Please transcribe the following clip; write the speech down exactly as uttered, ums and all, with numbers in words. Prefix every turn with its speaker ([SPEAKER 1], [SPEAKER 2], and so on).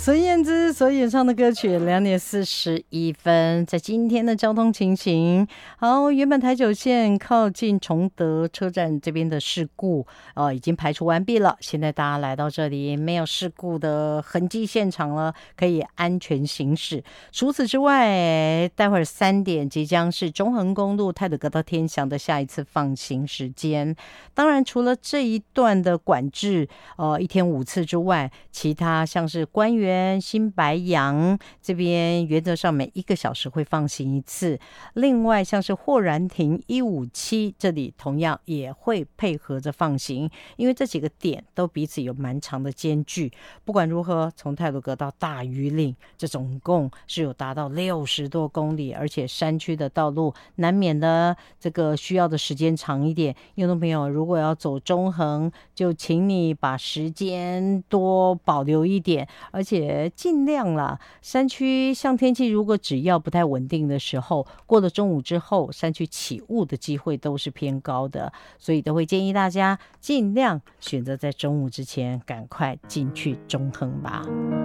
[SPEAKER 1] 孙燕姿所演唱的歌曲两点四十一分。在今天的交通情形，好，原本台九线靠近崇德车站这边的事故呃已经排除完毕了，现在大家来到这里没有事故的痕迹现场了，可以安全行驶。除此之外，待会儿三点即将是中横公路太鲁阁到天祥的下一次放行时间。当然除了这一段的管制呃一天五次之外，其他像是官员新白杨这边原则上每一个小时会放行一次，另外像是霍然亭一五七这里同样也会配合着放行，因为这几个点都彼此有蛮长的间距。不管如何，从太鲁阁到大渔岭这总共是有达到六十多公里，而且山区的道路难免的这个需要的时间长一点。听众朋友如果要走中横，就请你把时间多保留一点，而且尽量啦，山区像天气如果只要不太稳定的时候，过了中午之后山区起雾的机会都是偏高的，所以都会建议大家尽量选择在中午之前赶快进去中横吧。